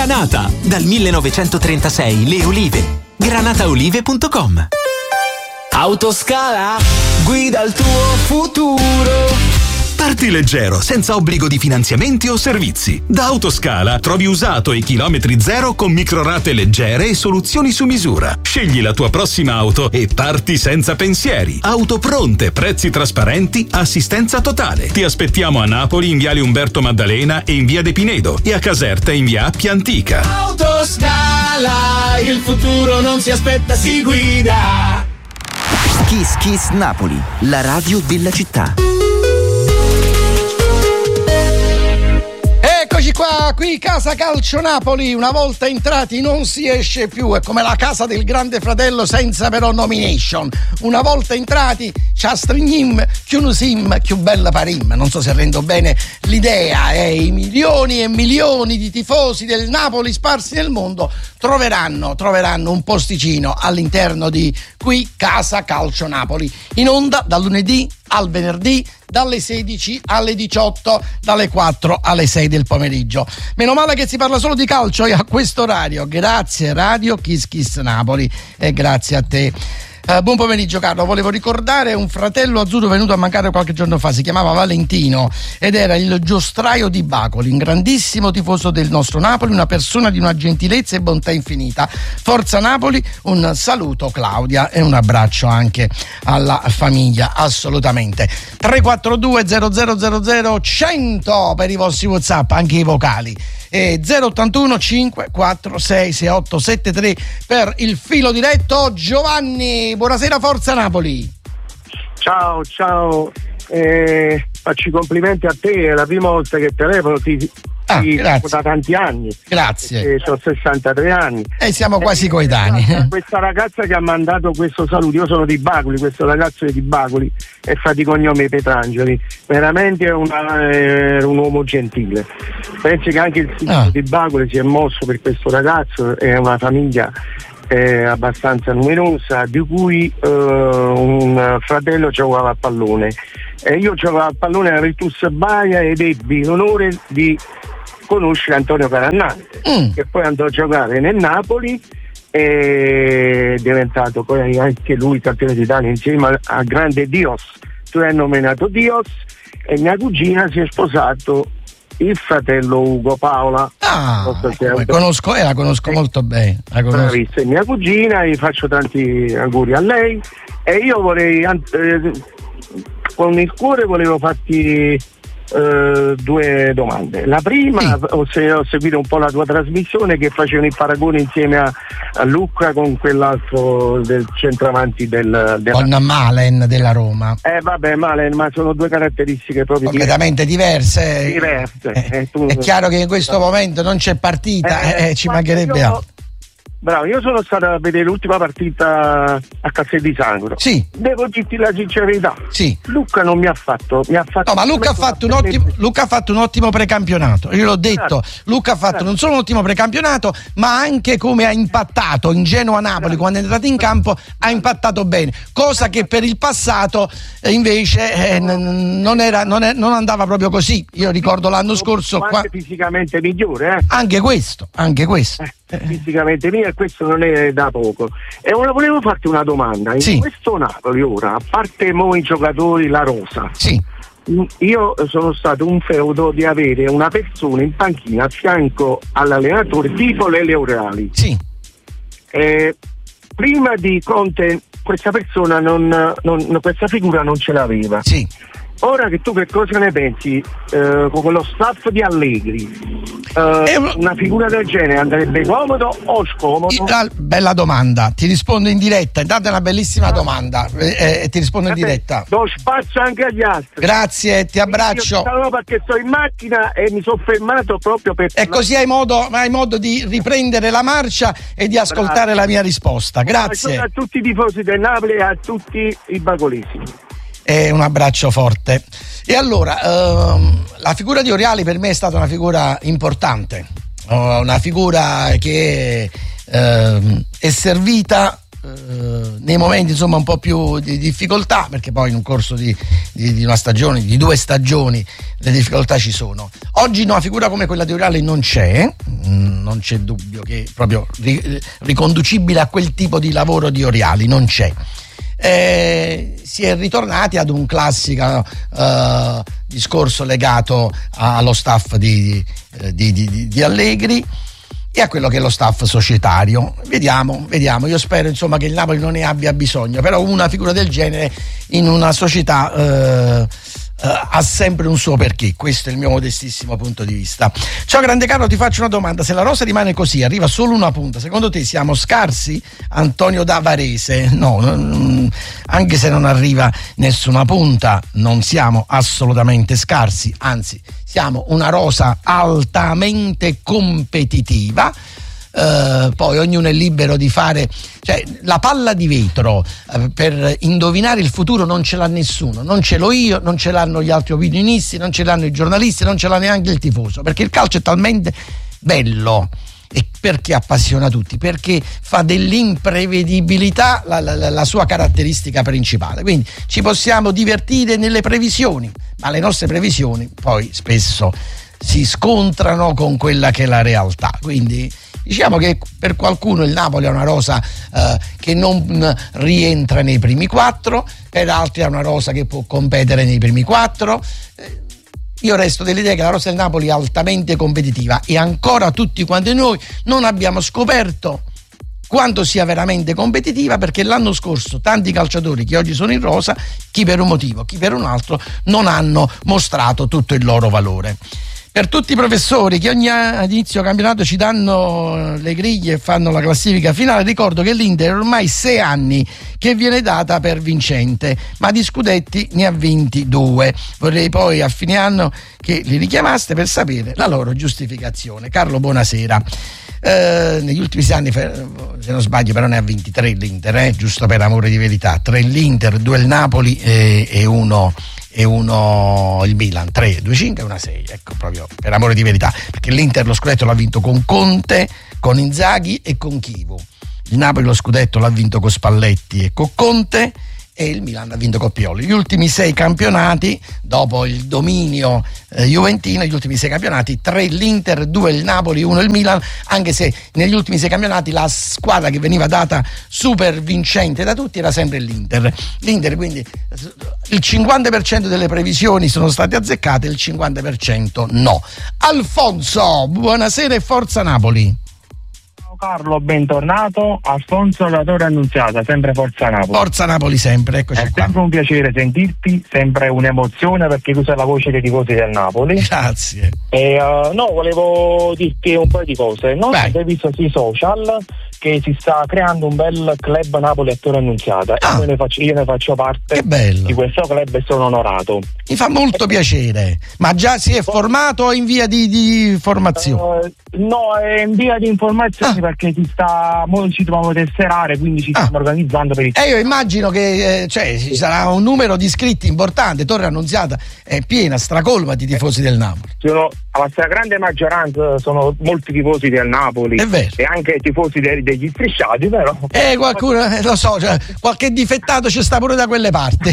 Granata, dal 1936 le olive. Granataolive.com. Autoscala, guida il tuo futuro. Parti leggero, senza obbligo di finanziamenti o servizi. Da Autoscala trovi usato e chilometri zero con microrate leggere e soluzioni su misura. Scegli la tua prossima auto e parti senza pensieri. Auto pronte, prezzi trasparenti, assistenza totale. Ti aspettiamo a Napoli in viale Umberto Maddalena e in via De Pinedo e a Caserta in via Appia Antica. Autoscala, il futuro non si aspetta, si guida. Kiss Kiss Napoli, la radio della città. Eccoci qua, qui Casa Calcio Napoli, una volta entrati non si esce più, è come la casa del Grande Fratello senza però nomination. Una volta entrati, ciastrignim, chiunusim, più bella parim. Non so se rendo bene l'idea, i milioni e milioni di tifosi del Napoli sparsi nel mondo troveranno un posticino all'interno di qui Casa Calcio Napoli, in onda dal lunedì al venerdì dalle 16 alle 18, dalle 4 alle 6 del pomeriggio. Meno male che si parla solo di calcio e a questo orario. Grazie Radio Kiss Kiss Napoli e grazie a te. Buon pomeriggio Carlo, volevo ricordare un fratello azzurro venuto a mancare qualche giorno fa, si chiamava Valentino ed era il giostraio di Bacoli, un grandissimo tifoso del nostro Napoli, una persona di una gentilezza e bontà infinita. Forza Napoli, un saluto Claudia e un abbraccio anche alla famiglia, assolutamente. 342 0000 100 per i vostri WhatsApp, anche i vocali. 081 546 6873 per il filo diretto. Giovanni, buonasera, Forza Napoli. Ciao, faccio i complimenti a te, è la prima volta che telefono, ti da tanti anni. Grazie. Ho 63 anni. E siamo quasi coetanei. Questa ragazza che ha mandato questo saluto, io sono di Bacoli, questo ragazzo è di Bacoli e fa di cognome Petrangeli, veramente è un uomo gentile. Penso che anche il sindaco di Bacoli si è mosso per questo ragazzo, è una famiglia abbastanza numerosa, di cui un fratello giocava a pallone e io giocavo a pallone a Ritus Baia ed ebbi l'onore di conoscere Antonio Carannante, che poi andò a giocare nel Napoli e è diventato poi anche lui campione d'Italia insieme a grande Dios. Tu hai nominato Dios e mia cugina si è sposato il fratello Ugo Paola. La conosco molto bene. Bravissima, mia cugina, gli faccio tanti auguri a lei e io vorrei con il cuore volevo farti due domande. La prima, ho seguito un po' la tua trasmissione che facevano il paragone insieme a Lucca con quell'altro del centravanti con Malen della Roma. Malen, ma sono due caratteristiche proprio completamente diverse. È chiaro che in questo momento non c'è partita, ci mancherebbe altro. Bravo, io sono stato a vedere l'ultima partita a Castel di Sangro. Sì. Devo dirti la sincerità. Sì. Lucca non mi ha fatto. No, ma Lucca ha fatto un ottimo precampionato. Io l'ho detto. Luca ha fatto non solo un ottimo precampionato, ma anche come ha impattato in Genoa Napoli quando è entrato in campo, ha impattato bene. Cosa che per il passato invece non andava proprio così. Io ricordo l'anno scorso anche fisicamente migliore, Anche questo. Fisicamente mio, e questo non è da poco. E ora volevo farti una domanda. In questo Napoli ora, a parte i giocatori, la rosa, io sono stato un feudo di avere una persona in panchina a fianco all'allenatore tipo Lele Reali. Prima di Conte questa persona questa figura non ce l'aveva. Ora che tu che cosa ne pensi con lo staff di Allegri? Una figura del genere andrebbe comodo o scomodo? Bella domanda, ti rispondo in diretta. Intanto è una bellissima domanda ti rispondo in diretta. Do spazio anche agli altri. Grazie, ti abbraccio. Io perché sto in macchina e mi sono fermato proprio per... E così hai modo di riprendere la marcia e di ascoltare la mia risposta. Grazie. A tutti i tifosi del Napoli e a tutti i bacolesi. Un abbraccio forte. E allora la figura di Oriali per me è stata una figura importante, una figura che è servita nei momenti insomma un po' più di difficoltà, perché poi in un corso di una stagione, di 2 stagioni, le difficoltà ci sono. Oggi una figura come quella di Oriali non c'è, non c'è dubbio che è proprio riconducibile a quel tipo di lavoro di Oriali, non c'è. Si è ritornati ad un classico discorso legato allo staff di Allegri e a quello che è lo staff societario. Vediamo, io spero insomma che il Napoli non ne abbia bisogno, però una figura del genere in una società ha sempre un suo perché. Questo è il mio modestissimo punto di vista. Ciao grande Carlo, ti faccio una domanda: se la rosa rimane così, arriva solo una punta, secondo te siamo scarsi? Antonio da Varese. No, anche se non arriva nessuna punta non siamo assolutamente scarsi, anzi siamo una rosa altamente competitiva. Poi ognuno è libero di fare, cioè la palla di vetro per indovinare il futuro non ce l'ha nessuno, non ce l'ho io, non ce l'hanno gli altri opinionisti, non ce l'hanno i giornalisti, non ce l'ha neanche il tifoso, perché il calcio è talmente bello. E perché appassiona tutti? Perché fa dell'imprevedibilità la sua caratteristica principale. Quindi ci possiamo divertire nelle previsioni, ma le nostre previsioni poi spesso si scontrano con quella che è la realtà. Quindi diciamo che per qualcuno il Napoli è una rosa che non rientra nei primi 4, per altri è una rosa che può competere nei primi 4. Io resto dell'idea che la rosa del Napoli è altamente competitiva e ancora tutti quanti noi non abbiamo scoperto quanto sia veramente competitiva, perché l'anno scorso tanti calciatori che oggi sono in rosa, chi per un motivo, chi per un altro, non hanno mostrato tutto il loro valore. Per tutti i professori che ogni inizio campionato ci danno le griglie e fanno la classifica finale, ricordo che l'Inter è ormai 6 anni che viene data per vincente, ma di scudetti ne ha vinti 2. Vorrei poi a fine anno che li richiamaste per sapere la loro giustificazione. Carlo, buonasera. Negli ultimi 6 anni, se non sbaglio, però ne ha vinti 3 l'Inter, giusto per amore di verità. 3 l'Inter, 2 il Napoli e uno il Milan. 3, 2, 5 e 1, 6, ecco, proprio per amore di verità, perché l'Inter lo scudetto l'ha vinto con Conte, con Inzaghi e con Chivu. Il Napoli lo scudetto l'ha vinto con Spalletti e con Conte, e il Milan ha vinto con Pioli. Gli ultimi 6 campionati, dopo il dominio juventino, gli ultimi 6 campionati, 3 l'Inter, 2 il Napoli, 1 il Milan, anche se negli ultimi 6 campionati la squadra che veniva data super vincente da tutti era sempre l'Inter. L'Inter, quindi il 50% delle previsioni sono state azzeccate, il 50% no. Alfonso, buonasera e forza Napoli. Carlo, bentornato. Alfonso da Torre Annunziata, sempre Forza Napoli. Forza Napoli sempre, eccoci qua. È sempre un piacere sentirti, sempre un'emozione, perché tu sei la voce dei tifosi del Napoli. Grazie. E volevo dirti un po' di cose. Non avete visto sui social che si sta creando un bel club Napoli a Torre Annunziata. Io ne faccio parte. Che bello. Di questo club e sono onorato. Mi fa molto piacere. Ma già si è formato o in via di formazione? No, è in via di informazioni, perché ci dobbiamo tesserare, quindi ci stiamo organizzando per il... io immagino che ci sarà un numero di iscritti importante. Torre Annunziata è piena, stracolma di tifosi del Napoli. La stragrande maggioranza sono molti tifosi del Napoli. È vero. E anche tifosi degli strisciati, però. Qualcuno, lo so, qualche difettato ci sta pure da quelle parti.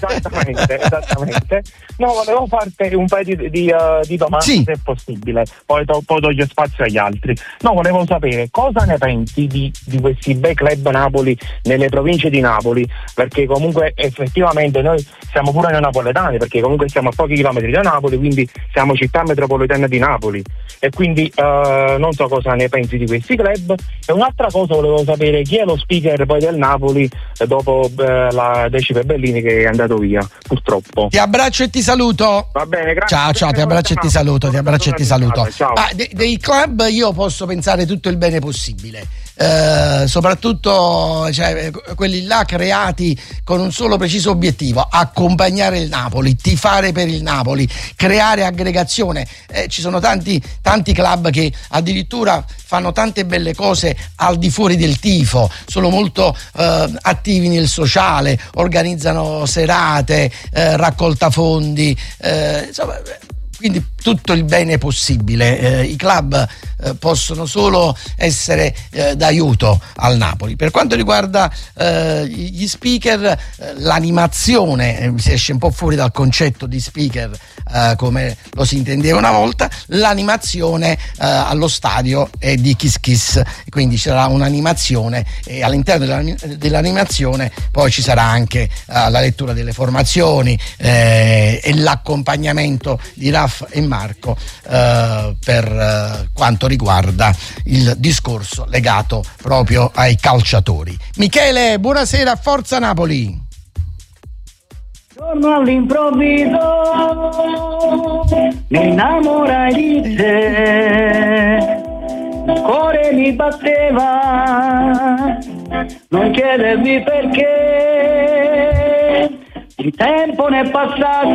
Esattamente. No, volevo farti un paio di domande, se è possibile. Poi toglio spazio agli altri. No, volevo sapere cosa ne pensi di questi bei club Napoli nelle province di Napoli, perché comunque effettivamente noi siamo pure noi napoletani, perché comunque siamo a pochi chilometri da Napoli, quindi siamo città metropolitana di Napoli, e quindi non so cosa ne pensi di questi club. E un'altra cosa volevo sapere: chi è lo speaker poi del Napoli dopo la Decipe Bellini, che è andato via purtroppo. Ti abbraccio e ti saluto. Va bene, grazie. Ciao, ti abbraccio e ti saluto. Ciao. Dei club io posso pensare tutto il bene possibile. Soprattutto quelli là creati con un solo preciso obiettivo: accompagnare il Napoli, tifare per il Napoli, creare aggregazione. Ci sono tanti club che addirittura fanno tante belle cose al di fuori del tifo, sono molto attivi nel sociale, organizzano serate, raccolta fondi, insomma, quindi tutto il bene possibile. I club possono solo essere d'aiuto al Napoli. Per quanto riguarda gli speaker, l'animazione, si esce un po' fuori dal concetto di speaker come lo si intendeva una volta, l'animazione allo stadio è di Kiss Kiss, quindi ci sarà un'animazione e all'interno dell'animazione poi ci sarà anche la lettura delle formazioni e l'accompagnamento di Raff e Marco per quanto riguarda il discorso legato proprio ai calciatori. Michele, buonasera, Forza Napoli. Torno all'improvviso, mi innamorai di te, il cuore mi batteva, non chiedermi perché, il tempo ne è passato